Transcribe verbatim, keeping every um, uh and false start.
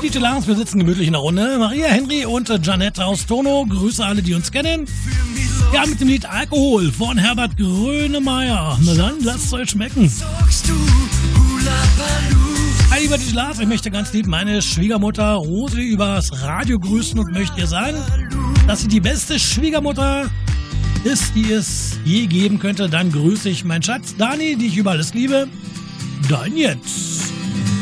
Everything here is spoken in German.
D J Lars, wir sitzen gemütlich in der Runde. Maria, Henry und Janette aus Tono. Grüße alle, die uns kennen. Ja, mit dem Lied Alkohol von Herbert Grönemeyer. Na dann, lasst es euch schmecken. Hi, lieber D J Lars, ich möchte ganz lieb meine Schwiegermutter Rose übers Radio grüßen und möchte ihr sagen, dass sie die beste Schwiegermutter ist, die es je geben könnte. Dann grüße ich meinen Schatz Dani, die ich über alles liebe. Dein Jens.